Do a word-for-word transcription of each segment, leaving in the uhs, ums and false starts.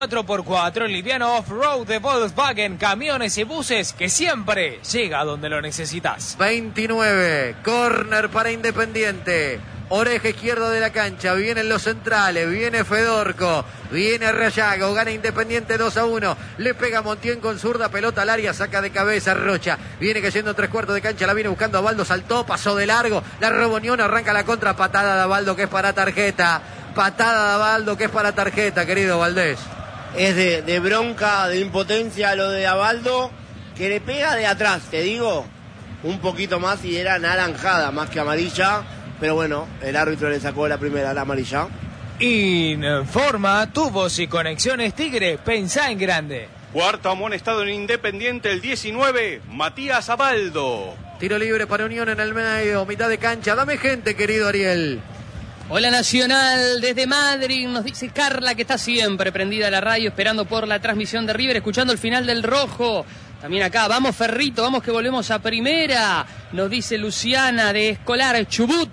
cuatro por cuatro, liviano off-road de Volkswagen, camiones y buses que siempre llega donde lo necesitas. veintinueve, córner para Independiente. Oreja izquierda de la cancha, vienen los centrales, viene Fedorco, viene Rayago, gana Independiente dos a uno, le pega Montiel con zurda, pelota al área, saca de cabeza Rocha, viene cayendo tres cuartos de cancha, la viene buscando a Baldo, saltó, pasó de largo, la robó Unión, arranca la contra, patada de Baldo que es para tarjeta, patada de Baldo que es para tarjeta, querido Valdés. Es de, de bronca, de impotencia lo de Abaldo, que le pega de atrás, te digo, un poquito más y era naranjada más que amarilla. Pero bueno, el árbitro le sacó la primera, la amarilla. Informa, tubos y conexiones Tigre, pensá en grande. Cuarto amonestado en Independiente, el diecinueve, Matías Abaldo. Tiro libre para Unión en el medio, mitad de cancha. Dame gente, querido Ariel. Hola Nacional, desde Madrid, nos dice Carla que está siempre prendida a la radio, esperando por la transmisión de River, escuchando el final del Rojo. También acá, vamos Ferrito, vamos que volvemos a primera, nos dice Luciana de Escolar Chubut.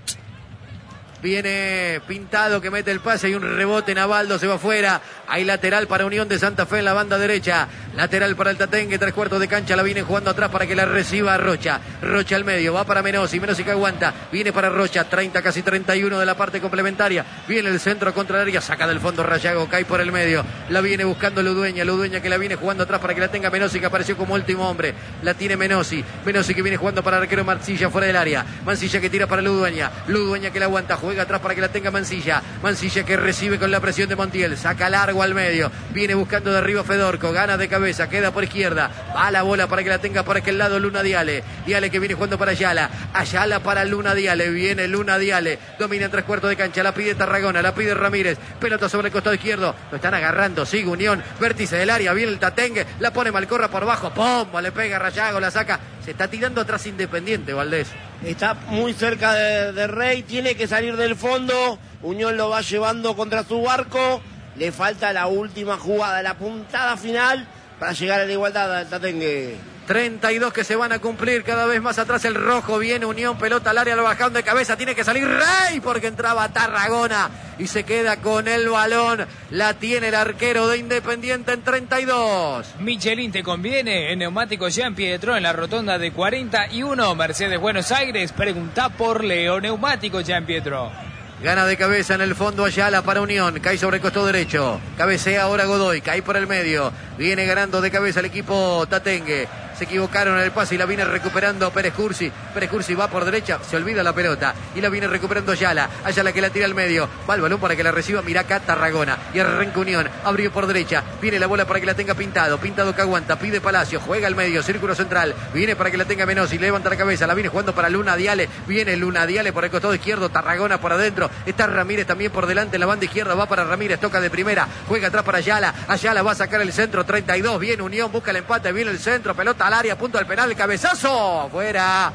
Viene Pintado que mete el pase y un rebote en Abaldo, se va afuera. Hay lateral para Unión de Santa Fe en la banda derecha. Lateral para el Tatengue, tres cuartos de cancha, la viene jugando atrás para que la reciba Rocha. Rocha al medio, va para Menossi, Menossi que aguanta. Viene para Rocha, treinta, casi treinta y uno de la parte complementaria. Viene el centro contra el área, saca del fondo Rayago, cae por el medio. La viene buscando Ludueña, Ludueña que la viene jugando atrás para que la tenga Menossi, que apareció como último hombre. La tiene Menossi, Menossi que viene jugando para el arquero Mancilla fuera del área. Mancilla que tira para Ludueña, Ludueña que la aguanta, juega atrás para que la tenga Mancilla. Mancilla que recibe con la presión de Montiel, saca largo al medio, viene buscando de arriba Fedorco, gana de cabeza, queda por izquierda, va la bola para que la tenga por aquel lado Luna Diale, Diale que viene jugando para Ayala, Ayala para Luna Diale, viene Luna Diale, domina en tres cuartos de cancha, la pide Tarragona, la pide Ramírez, pelota sobre el costado izquierdo, lo están agarrando, sigue Unión, vértice del área, viene el Tatengue, la pone Malcorra por bajo, ¡pum! Le pega Rayago, la saca, se está tirando atrás Independiente, Valdés. Está muy cerca de, de Rey, tiene que salir del fondo, Unión lo va llevando contra su barco, le falta la última jugada, la puntada final para llegar a la igualdad al Tatengue. treinta y dos que se van a cumplir, cada vez más atrás el Rojo, viene Unión, pelota al área, lo bajando de cabeza, tiene que salir Rey porque entraba Tarragona y se queda con el balón, la tiene el arquero de Independiente en treinta y dos. Michelin te conviene, en Neumáticos Jean Pietro en la rotonda de cuarenta y uno, Mercedes Buenos Aires, pregunta por Leo Neumáticos Jean Pietro. Gana de cabeza en el fondo Ayala para Unión, cae sobre el costado derecho, cabecea ahora Godoy, cae por el medio, viene ganando de cabeza el equipo Tatengue. Se equivocaron en el pase y la viene recuperando Pérez Cursi. Pérez Cursi va por derecha, se olvida la pelota y la viene recuperando Ayala. Ayala que la tira al medio, va el balón para que la reciba Miraca Tarragona y arranca Unión, abrió por derecha, viene la bola para que la tenga Pintado, Pintado que aguanta, pide Palacio, juega al medio, círculo central, viene para que la tenga Menossi, levanta la cabeza, la viene jugando para Luna Diale, viene Luna Diale por el costado izquierdo, Tarragona por adentro, está Ramírez también por delante en la banda izquierda, va para Ramírez, toca de primera, juega atrás para Ayala, Ayala va a sacar el centro, treinta y dos, viene Unión, busca el empate, viene el centro, pelota al área, punto al penal, cabezazo, afuera,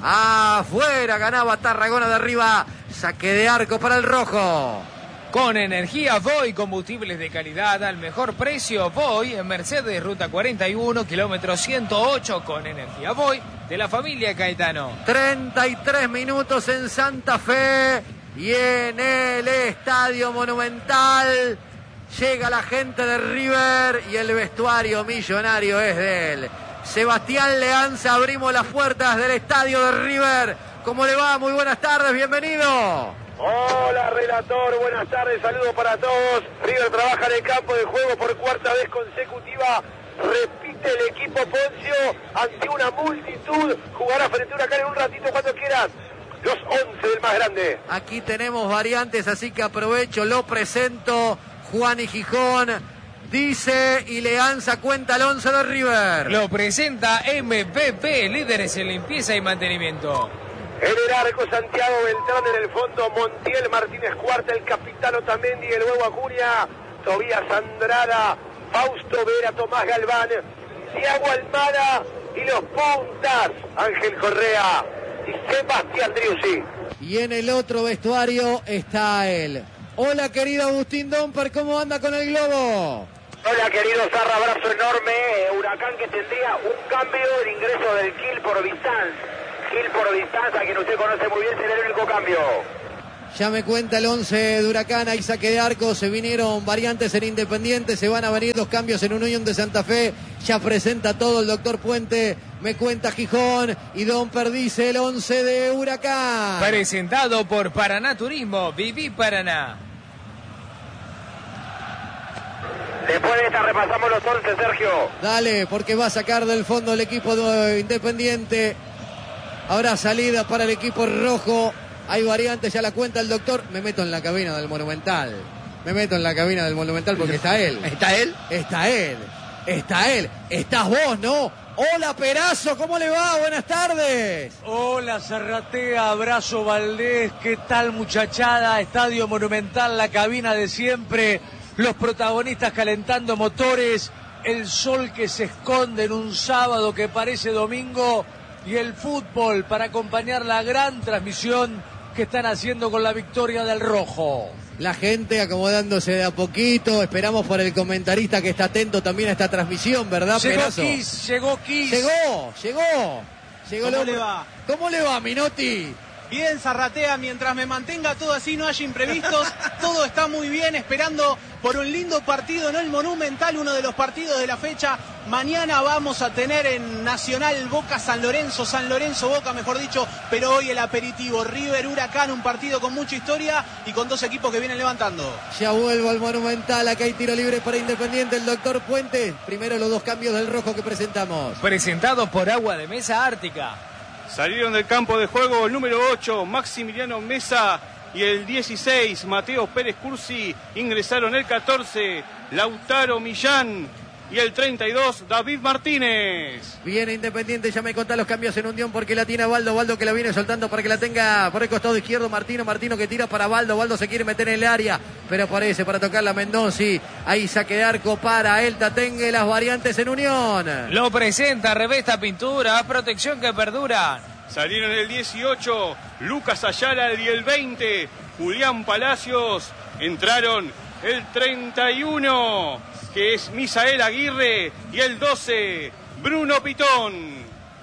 afuera, ganaba Tarragona de arriba, saque de arco para el Rojo. Con energía Voy, combustibles de calidad al mejor precio. Voy en Mercedes, ruta cuarenta y uno, kilómetro ciento ocho, con energía Voy de la familia Caetano. treinta y tres minutos en Santa Fe y en el Estadio Monumental. Llega la gente de River y el vestuario millonario es de él. Sebastián Leanza, abrimos las puertas del estadio de River. ¿Cómo le va? Muy buenas tardes, bienvenido. Hola, relator, buenas tardes, saludos para todos. River trabaja en el campo de juego por cuarta vez consecutiva. Repite el equipo Poncio ante una multitud. Jugará frente a Huracán en un ratito cuando quieras. Los once del más grande. Aquí tenemos variantes, así que aprovecho, lo presento. Juan y Gijón. Dice y Leanza cuenta el once de River. Lo presenta M V P, líderes en limpieza y mantenimiento. En el arco Santiago Beltrán, en el fondo Montiel, Martínez Cuarta, el capitán Otamendi, el huevo Acuña, Tobías Andrada, Fausto Vera, Tomás Galván, Thiago Almada y los puntas, Ángel Correa y Sebastián Driussi. Y en el otro vestuario está él. Hola, querido Agustín Domper, ¿cómo anda con el globo? Hola, querido Zarra, abrazo enorme. Huracán que tendría un cambio de ingreso del Gil por Distanz. Gil por Distanz, a quien usted conoce muy bien, será el único cambio. Ya me cuenta el once de Huracán, hay saque de arco, se vinieron variantes en Independiente, se van a venir dos cambios en Unión de Santa Fe, ya presenta todo el doctor Puente, me cuenta Gijón y Don Perdice el once de Huracán. Presentado por Paraná Turismo, Viví Paraná. Después de esta repasamos los once, Sergio. Dale, porque va a sacar del fondo el equipo de Independiente. Habrá salida para el equipo rojo. Hay variantes, ya la cuenta el doctor. Me meto en la cabina del Monumental. Me meto en la cabina del Monumental porque está él. ¿Está él? Está él. Está él. Estás vos, ¿no? Hola, Perazo, ¿cómo le va? Buenas tardes. Hola, Zarratea, abrazo Valdés. ¿Qué tal, muchachada? Estadio Monumental, la cabina de siempre. Los protagonistas calentando motores. El sol que se esconde en un sábado que parece domingo. Y el fútbol para acompañar la gran transmisión que están haciendo con la victoria del Rojo. La gente acomodándose de a poquito. Esperamos por el comentarista que está atento también a esta transmisión, ¿verdad, Llegó Perazo? Kiss, llegó Kiss. Llegó, llegó. Llegó ¿Cómo el le va? ¿Cómo le va, Minotti? Bien, Zarratea, mientras me mantenga todo así, no haya imprevistos, todo está muy bien, esperando por un lindo partido en el Monumental, uno de los partidos de la fecha. Mañana vamos a tener en Nacional Boca San Lorenzo, San Lorenzo Boca, mejor dicho, pero hoy el aperitivo, River Huracán, un partido con mucha historia y con dos equipos que vienen levantando. Ya vuelvo al Monumental, acá hay tiro libre para Independiente, el doctor Puente. Primero los dos cambios del Rojo que presentamos. Presentado por Agua de Mesa Ártica. Salieron del campo de juego el número ocho, Maximiliano Mesa, y el dieciséis, Mateo Pérez Cursi. Ingresaron el catorce, Lautaro Millán, y el treinta y dos, David Martínez. Viene Independiente, ya me contá los cambios en Unión porque la tiene Baldo, Baldo que la viene soltando para que la tenga por el costado izquierdo Martino, Martino que tira para Baldo, Baldo se quiere meter en el área, pero aparece para tocar la Mendonzi, ahí saque de arco para el Tatengue, las variantes en Unión. Lo presenta Revesta Pintura, protección que perdura. Salieron el dieciocho, Lucas Ayala, y el veinte, Julián Palacios. Entraron el treinta y uno, que es Misael Aguirre, y el doce, Bruno Pitón.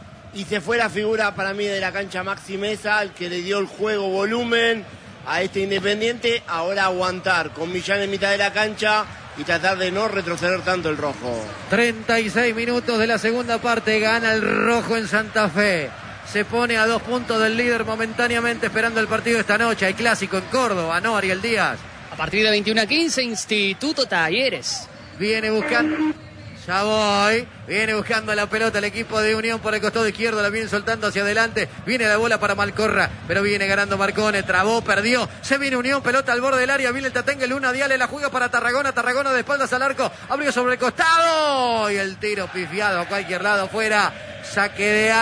Y se fue la figura para mí de la cancha Maxi Mesa, el que le dio el juego volumen a este Independiente. Ahora aguantar con Millán en mitad de la cancha y tratar de no retroceder tanto el Rojo. treinta y seis minutos de la segunda parte, gana el Rojo en Santa Fe. Se pone a dos puntos del líder momentáneamente esperando el partido esta noche. Hay clásico en Córdoba, ¿no, Ariel Díaz? A partir de veintiuno a quince, Instituto Talleres. Viene buscando... Ya voy. Viene buscando la pelota el equipo de Unión por el costado izquierdo. La viene soltando hacia adelante. Viene la bola para Malcorra. Pero viene ganando Marcone. Trabó, perdió. Se viene Unión. Pelota al borde del área. Viene el Tatengue. Luna Diale la juega para Tarragona. Tarragona de espaldas al arco. Abrió sobre el costado. Y el tiro pifiado a cualquier lado fuera. Saque de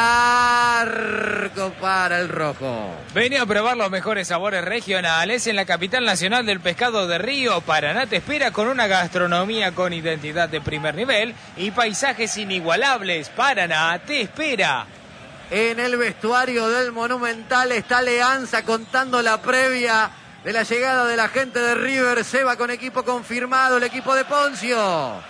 arco para el Rojo. Venía a probar los mejores sabores regionales en la capital nacional del pescado de Río. Paraná te espera con una gastronomía con identidad de primer nivel y paisajes inigualables. Paraná te espera. En el vestuario del Monumental está Leanza contando la previa de la llegada de la gente de River. Se va con equipo confirmado el equipo de Poncio.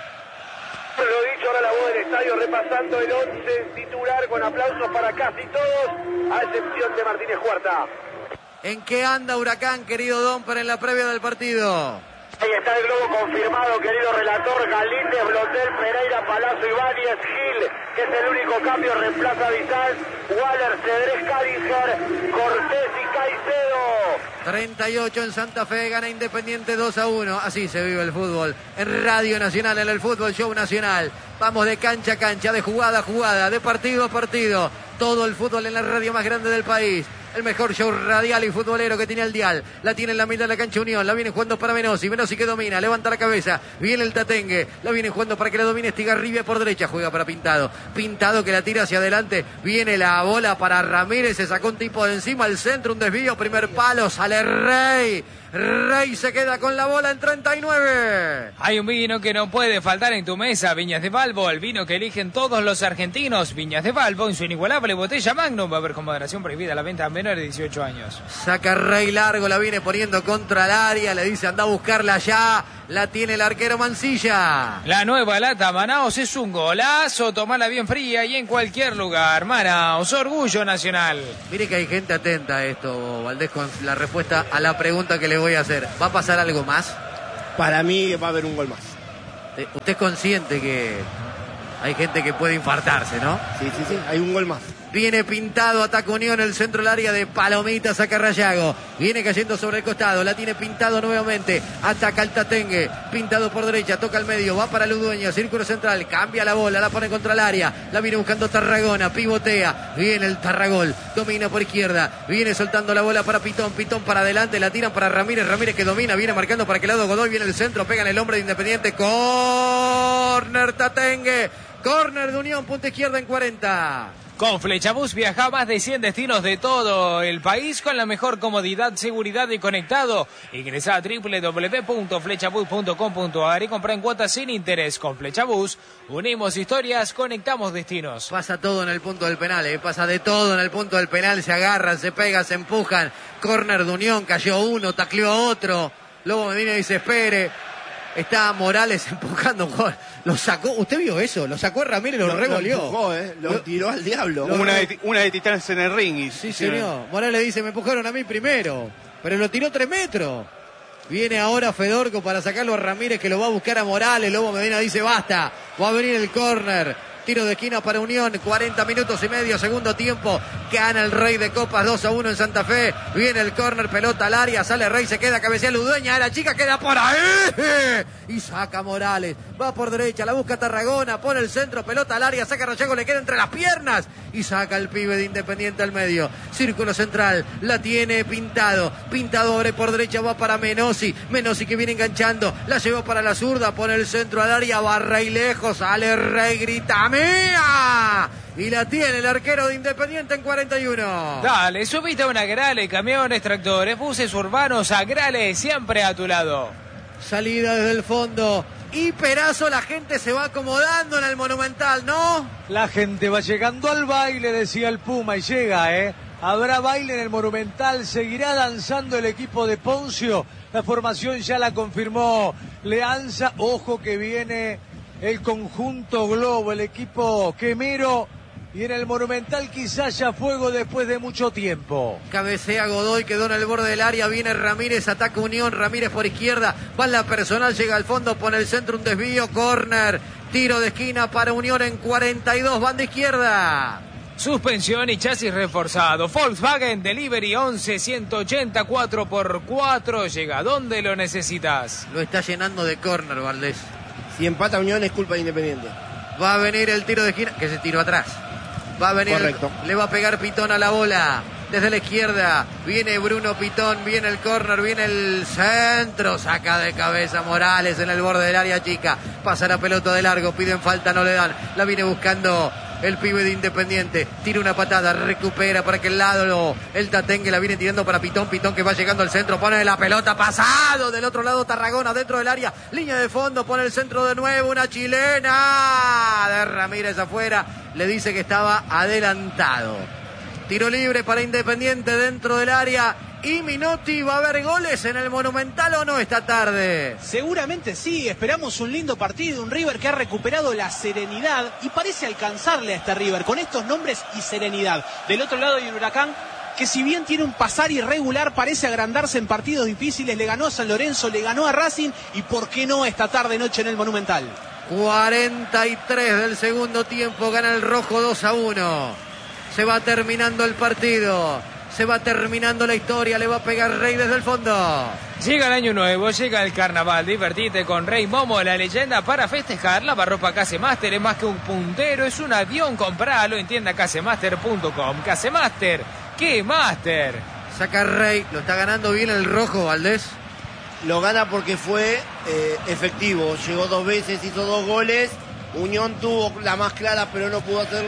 Lo dicho, ahora la voz del estadio repasando el once titular con aplausos para casi todos, a excepción de Martínez Cuarta. ¿En qué anda Huracán, querido Domper, en la previa del partido? Ahí está el globo confirmado, querido relator. Galíndez, Blotel, Pereira, Palazzo, Ibáñez, Gil, que es el único cambio, reemplaza a Vidal, Waller, Cedrés, Callinger, Cortés y Caicedo. treinta y ocho en Santa Fe, gana Independiente dos a uno. Así se vive el fútbol. En Radio Nacional, en el Fútbol Show Nacional. Vamos de cancha a cancha, de jugada a jugada, de partido a partido. Todo el fútbol en la radio más grande del país. El mejor show radial y futbolero que tiene el dial. La tiene en la mitad de la cancha Unión. La viene jugando para Menosi. Menosi que domina. Levanta la cabeza. Viene el Tatengue. La viene jugando para que la domine Estigarribia por derecha. Juega para Pintado. Pintado que la tira hacia adelante. Viene la bola para Ramírez. Se sacó un tipo de encima. Al centro. Un desvío. Primer palo. Sale Rey. Rey se queda con la bola en treinta y nueve. Hay un vino que no puede faltar en tu mesa. Viñas de Balbo. El vino que eligen todos los argentinos. Viñas de Balbo en su inigualable botella Magnum. Va a haber con moderación prohibida la venta a menores de dieciocho años. Saca Rey largo. La viene poniendo contra el área. Le dice anda a buscarla ya. La tiene el arquero Mancilla. La nueva lata Manaos es un golazo. Tomala bien fría y en cualquier lugar. Manaos, orgullo nacional. Mire que hay gente atenta a esto, Valdés, con la respuesta a la pregunta que le voy a hacer. ¿Va a pasar algo más? Para mí va a haber un gol más. Usted es consciente que hay gente que puede infartarse, ¿no? Sí, sí, sí, hay un gol más. Viene pintado, ataca Unión, el centro del área de Palomita, saca Rayago. Viene cayendo sobre el costado, la tiene pintado nuevamente. Ataca el Tatengue, pintado por derecha, toca al medio, va para Ludueña, círculo central, cambia la bola, la pone contra el área. La viene buscando Tarragona, pivotea. Viene el Tarragol, domina por izquierda. Viene soltando la bola para Pitón, Pitón para adelante, la tiran para Ramírez, Ramírez que domina, viene marcando para aquel lado Godoy, viene el centro, pega en el hombre de Independiente. Córner Tatengue, córner de Unión, punta izquierda en cuarenta. Con Flechabús viaja a más de cien destinos de todo el país con la mejor comodidad, seguridad y conectado. Ingresa a doble u doble u doble u punto flechabús punto com punto a r y compra en cuotas sin interés. Con Flechabús unimos historias, conectamos destinos. Pasa todo en el punto del penal, ¿eh? Pasa de todo en el punto del penal. Se agarran, se pegan, se empujan. Córner de Unión, cayó uno, tacleó a otro. Lobo Medina dice espere. Está Morales empujando, lo sacó, ¿usted vio eso? Lo sacó Ramírez, lo, lo regoleó. Lo empujó, ¿eh? Lo, lo tiró al diablo. Lo, una, de, una de Titanes en el ring. Y, sí, señor. Morales dice, me empujaron a mí primero, pero lo tiró tres metros. Viene ahora Fedorco para sacarlo a Ramírez, que lo va a buscar a Morales. Lobo Medina dice, basta, va a venir el córner. Tiro de esquina para Unión, cuarenta minutos y medio, segundo tiempo. Gana el Rey de Copas dos a uno en Santa Fe. Viene el córner, pelota al área, sale Rey, se queda, cabecea Ludueña, la chica queda por ahí. Y saca Morales, va por derecha, la busca Tarragona, pone el centro, pelota al área, saca Rayago, le queda entre las piernas. Y saca el pibe de Independiente al medio. Círculo central, la tiene Pintado. Pintado abre por derecha, va para Menossi. Menossi que viene enganchando, la lleva para la zurda, pone el centro al área, va Rey lejos, sale Rey, grita ¡mía! Y la tiene el arquero de Independiente en cuarenta y uno. Dale, subite a una Grale, camiones, tractores, buses urbanos, a Grale, siempre a tu lado. Salida desde el fondo. Y Perazo, la gente se va acomodando en el Monumental, ¿no? La gente va llegando al baile, decía el Puma, y llega, ¿eh? Habrá baile en el Monumental, seguirá danzando el equipo de Poncio. La formación ya la confirmó Leanza. Ojo que viene el conjunto Globo, el equipo quemero. Y en el Monumental quizás ya fuego después de mucho tiempo. Cabecea Godoy, quedó en el borde del área, viene Ramírez, ataca Unión, Ramírez por izquierda, va en la personal, llega al fondo, pone el centro, un desvío, córner, tiro de esquina para Unión en cuarenta y dos, banda izquierda. Suspensión y chasis reforzado. Volkswagen Delivery once ciento ochenta cuatro por cuatro. Llega donde lo necesitas. Lo está llenando de córner, Valdés. Si empata Unión es culpa de Independiente. Va a venir el tiro de esquina, que se tiró atrás. Va a venir, correcto. Le va a pegar Pitón a la bola. Desde la izquierda viene Bruno Pitón, viene el córner, viene el centro, saca de cabeza Morales en el borde del área chica. Pasa la pelota de largo, piden falta, no le dan. La viene buscando el pibe de Independiente, tira una patada, recupera para aquel lado, el Tatengue la viene tirando para Pitón, Pitón que va llegando al centro, pone la pelota, pasado, del otro lado Tarragona, dentro del área, línea de fondo, pone el centro de nuevo, una chilena de Ramírez afuera, le dice que estaba adelantado. Tiro libre para Independiente dentro del área. Y Minotti, ¿va a haber goles en el Monumental o no esta tarde? Seguramente sí, esperamos un lindo partido, un River que ha recuperado la serenidad y parece alcanzarle a este River con estos nombres y serenidad. Del otro lado hay un Huracán que si bien tiene un pasar irregular parece agrandarse en partidos difíciles, le ganó a San Lorenzo, le ganó a Racing y por qué no esta tarde noche en el Monumental. cuarenta y tres del segundo tiempo, gana el rojo dos a uno. Se va terminando el partido. Se va terminando la historia, le va a pegar Rey desde el fondo. Llega el año nuevo, llega el carnaval, divertite con Rey Momo, la leyenda para festejar. Lavarropa Casemaster es más que un puntero, es un avión, compralo en tienda casemaster punto com. Casemaster, ¿qué Master? Saca Rey, lo está ganando bien el rojo, Valdés. Lo gana porque fue eh, efectivo, llegó dos veces, hizo dos goles. Unión tuvo la más clara pero no pudo hacerlo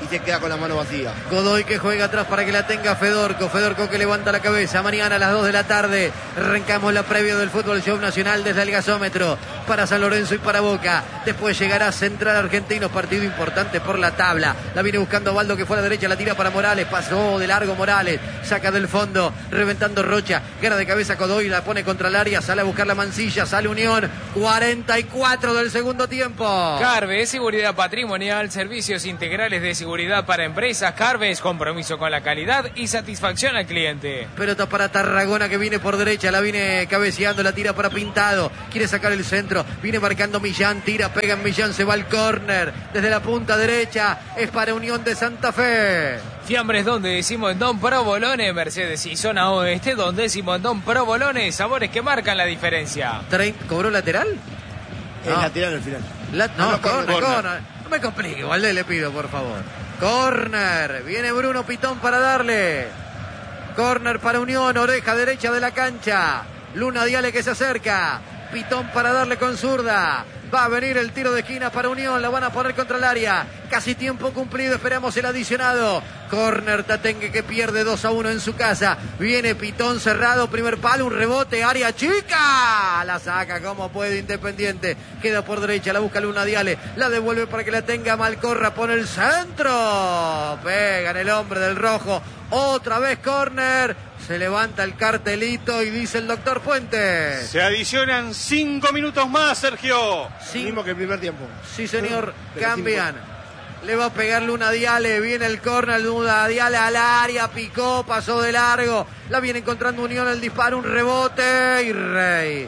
y se queda con la mano vacía. Godoy que juega atrás para que la tenga Fedorco. Fedorco que levanta la cabeza. Mañana a las dos de la tarde arrancamos la previa del Fútbol Show Nacional desde el gasómetro para San Lorenzo y para Boca. Después llegará Central Argentino, partido importante por la tabla. La viene buscando Baldo que fue a la derecha, la tira para Morales. Pasó de largo Morales, saca del fondo, reventando Rocha. Gana de cabeza Godoy, la pone contra el área. Sale a buscar la Mansilla, sale Unión. cuarenta y cuatro del segundo tiempo. Carves, seguridad patrimonial, servicios integrales de seguridad para empresas. Carves, compromiso con la calidad y satisfacción al cliente. Pelota para Tarragona que viene por derecha, la viene cabeceando, la tira para Pintado, quiere sacar el centro, viene marcando Millán, tira, pega en Millán, se va al córner, desde la punta derecha, es para Unión de Santa Fe. Fiambres donde decimos en Don Provolone, Mercedes y zona oeste, donde decimos en Don Provolone, sabores que marcan la diferencia. treinta, ¿cobró lateral? Es No. lateral al final. La, no, no, corner, corner. corner. No me complique, Valdés, le pido, por favor. Corner, viene Bruno Pitón para darle. Corner para Unión, oreja derecha de la cancha. Luna Diale que se acerca. Pitón para darle con zurda. Va a venir el tiro de esquina para Unión, la van a poner contra el área. Casi tiempo cumplido, esperamos el adicionado. Corner Tatengue que pierde dos a uno en su casa. Viene Pitón cerrado, primer palo, un rebote, área chica. La saca como puede Independiente. Queda por derecha, la busca Luna Diale. La devuelve para que la tenga Malcorra, pone el centro. Pega en el hombre del rojo. Otra vez corner. Se levanta el cartelito y dice el doctor Puentes. Se adicionan cinco minutos más, Sergio. Sí, Mismo que el primer tiempo. sí señor, Pero cambian. Le va a pegar Luna Diale, viene el córner, Luna Diale al área, picó, pasó de largo. La viene encontrando Unión, el disparo, un rebote y Rey.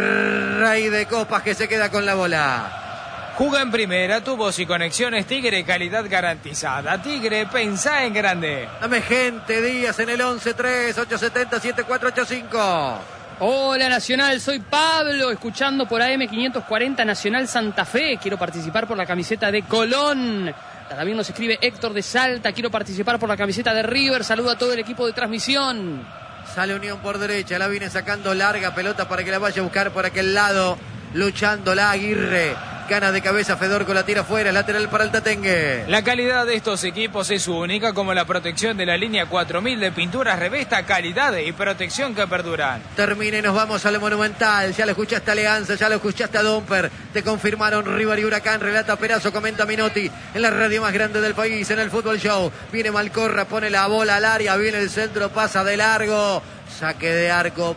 Rey de Copas que se queda con la bola. Juga en primera, tubos y conexiones Tigre, calidad garantizada. Tigre, pensá en grande. Dame gente, Díaz en el once tres, ocho siete cero, siete cuatro ocho cinco. Hola Nacional, soy Pablo, escuchando por A M quinientos cuarenta Nacional Santa Fe. Quiero participar por la camiseta de Colón. También nos escribe Héctor de Salta, quiero participar por la camiseta de River. Saludo a todo el equipo de transmisión. Sale Unión por derecha, la viene sacando larga pelota para que la vaya a buscar por aquel lado. Luchando la Aguirre. Gana de cabeza Fedorco, la tira fuera, lateral para el Tatengue. La calidad de estos equipos es única, como la protección de la línea cuatro mil de pinturas Revesta, calidad y protección que perduran. Termina y nos vamos al Monumental. Ya lo escuchaste a Leanza, ya lo escuchaste a Domper. Te confirmaron River y Huracán. Relata Perazo, comenta Minotti. En la radio más grande del país, en el Fútbol Show. Viene Malcorra, pone la bola al área. Viene el centro, pasa de largo. Saque de arco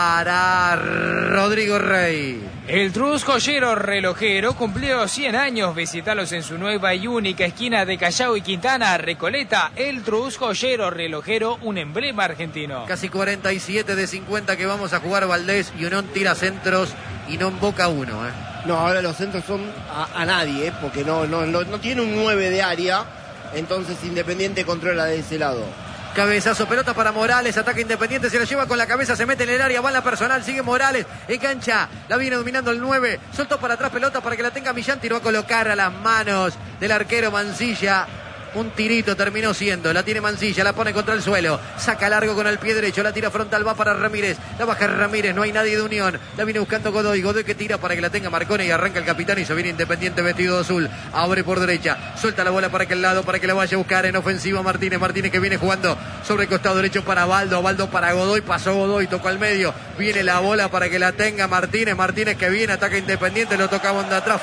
para Rodrigo Rey. El Trus Joyero Relojero cumplió cien años. Visítalos en su nueva y única esquina de Callao y Quintana, Recoleta. El Trus Joyero Relojero, un emblema argentino. Casi cuarenta y siete de cincuenta que vamos a jugar Valdés. Y Unión tira centros y no emboca uno. ¿eh? No, ahora los centros son a, a nadie, ¿eh? Porque no, no, no, no tiene un nueve de área. Entonces Independiente controla de ese lado. Cabezazo, pelota para Morales, ataca Independiente, se la lleva con la cabeza, se mete en el área, va en la personal, sigue Morales, engancha, la viene dominando el nueve, soltó para atrás pelota para que la tenga Millán, tiró a colocar a las manos del arquero Mansilla. Un tirito terminó siendo, la tiene Mansilla, la pone contra el suelo, saca largo con el pie derecho, la tira frontal, va para Ramírez, la baja Ramírez, no hay nadie de Unión, la viene buscando Godoy, Godoy que tira para que la tenga Marcone y arranca el capitán y se viene Independiente vestido de azul, abre por derecha, suelta la bola para aquel lado, para que la vaya a buscar en ofensiva Martínez, Martínez que viene jugando sobre el costado derecho para Baldo, Baldo para Godoy, pasó Godoy, tocó al medio, viene la bola para que la tenga Martínez, Martínez que viene, ataca Independiente, lo toca de atrás,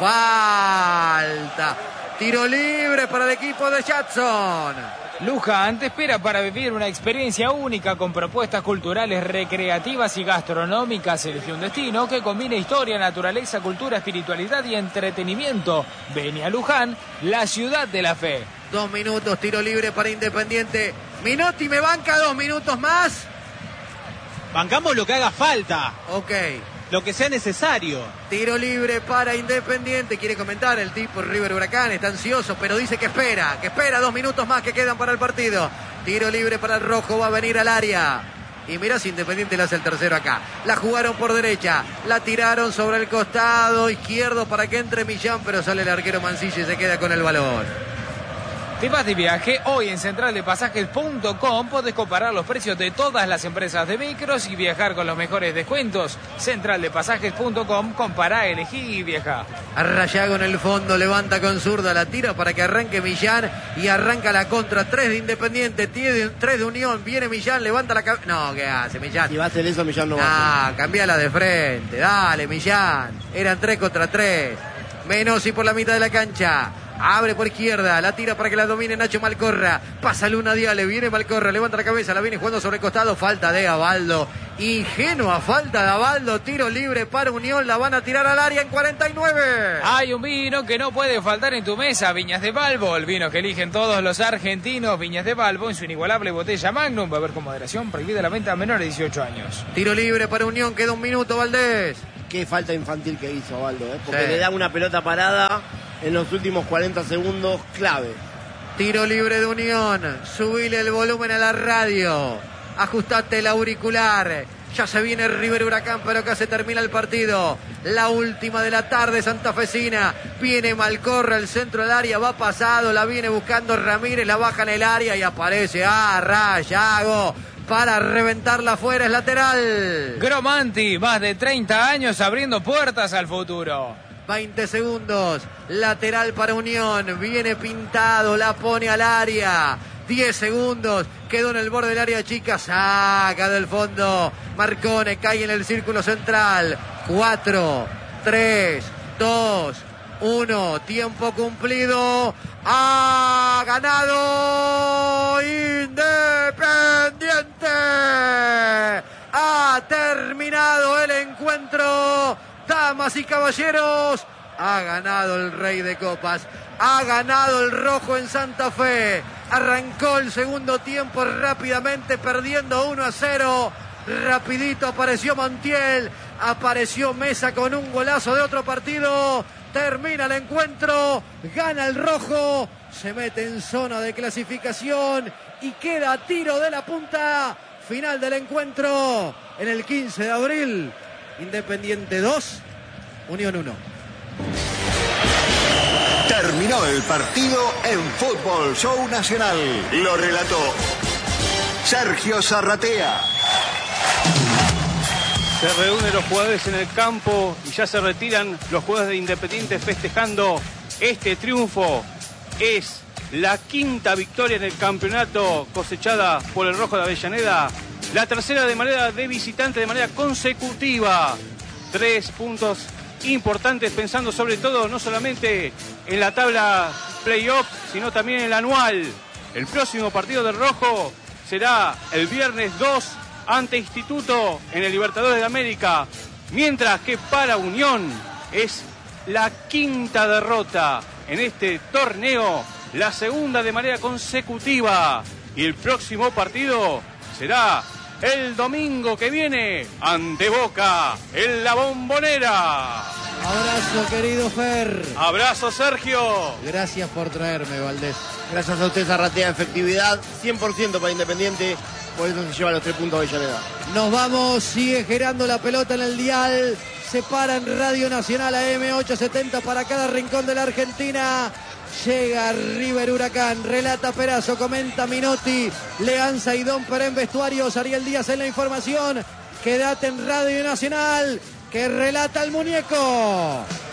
falta. Tiro libre para el equipo de Jackson. Luján te espera para vivir una experiencia única con propuestas culturales, recreativas y gastronómicas. Elige un destino que combine historia, naturaleza, cultura, espiritualidad y entretenimiento. Ven a Luján, la ciudad de la fe. Dos minutos, tiro libre para Independiente. Minotti me banca dos minutos más. Bancamos lo que haga falta, Ok. lo que sea necesario. Tiro libre para Independiente. Quiere comentar el tipo River Huracán. Está ansioso, pero dice que espera. Que espera dos minutos más que quedan para el partido. Tiro libre para el rojo. Va a venir al área. Y mirá si Independiente le hace el tercero acá. La jugaron por derecha. La tiraron sobre el costado izquierdo para que entre Millán. Pero sale el arquero Mansilla y se queda con el balón. Te vas de viaje, hoy en central de pasajes punto com podés comparar los precios de todas las empresas de micros y viajar con los mejores descuentos. central de pasajes punto com, compará, elegí y viaja. Rayago en el fondo, levanta con zurda, la tira para que arranque Millán y arranca la contra. Tres de Independiente, tres de Unión, viene Millán, levanta la cabeza. No, ¿qué hace Millán? Si va a hacer eso, Millán no va a Ah, hacer. cambiala de frente, dale Millán. Eran tres contra tres. Menossi por la mitad de la cancha. Abre por izquierda, la tira para que la domine Nacho Malcorra. Pasa Luna Diale, viene Malcorra, levanta la cabeza, la viene jugando sobre el costado. Falta de Abaldo. Ingenua falta de Abaldo. Tiro libre para Unión, la van a tirar al área en cuarenta y nueve. Hay un vino que no puede faltar en tu mesa, Viñas de Balbo. El vino que eligen todos los argentinos. Viñas de Balbo en su inigualable botella Magnum. Va a haber con moderación, prohibida la venta a menores de dieciocho años. Tiro libre para Unión, queda un minuto, Valdés. Qué falta infantil que hizo Abaldo, ¿eh? Porque Sí. le da una pelota parada en los últimos cuarenta segundos, clave. Tiro libre de Unión. Subile el volumen a la radio. Ajustate el auricular. Ya se viene River Huracán, pero acá se termina el partido. La última de la tarde santafesina. Viene Malcorra, el centro del área, va pasado, la viene buscando Ramírez, la baja en el área y aparece a Rayago para reventarla afuera, es lateral. Gromanti, más de treinta años abriendo puertas al futuro. veinte segundos, lateral para Unión, viene Pintado, la pone al área. diez segundos, quedó en el borde del área chica, saca del fondo. Marcone cae en el círculo central. cuatro, tres, dos, uno, tiempo cumplido. Ha ganado Independiente. Ha terminado el encuentro. Damas y caballeros, ha ganado el Rey de Copas, ha ganado el rojo en Santa Fe. Arrancó el segundo tiempo rápidamente, perdiendo uno a cero. Rapidito apareció Montiel, apareció Mesa con un golazo de otro partido. Termina el encuentro, gana el rojo, se mete en zona de clasificación y queda a tiro de la punta. Final del encuentro en el quince de abril. Independiente dos, Unión uno. Terminó el partido en Fútbol Show Nacional. Lo relató Sergio Zarratea. Se reúnen los jugadores en el campo y ya se retiran los jugadores de Independiente festejando este triunfo. Es la quinta victoria en el campeonato cosechada por el Rojo de Avellaneda. La tercera de manera de visitante de manera consecutiva. Tres puntos importantes, pensando sobre todo no solamente en la tabla playoff, sino también en la anual. El próximo partido del Rojo será el viernes dos ante Instituto en el Libertadores de América, mientras que para Unión es la quinta derrota en este torneo, la segunda de manera consecutiva, y el próximo partido será el domingo que viene ante Boca en la Bombonera. Abrazo, querido Fer. Abrazo, Sergio. Gracias por traerme, Valdés. Gracias a usted, Zarratea. Efectividad cien por ciento para Independiente, por eso se lleva los tres puntos Avellaneda. Nos vamos, sigue girando la pelota en el dial. Se para en Radio Nacional A M ochocientos setenta para cada rincón de la Argentina. Llega River Huracán, relata Perazo, comenta Minotti, Leanza y Don Perén vestuarios, Ariel Díaz en la información. Quédate en Radio Nacional, que relata el muñeco.